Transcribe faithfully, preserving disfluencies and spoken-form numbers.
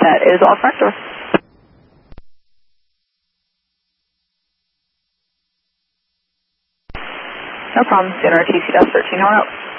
That is all front door. No problem. C N R T C thirteen, how out.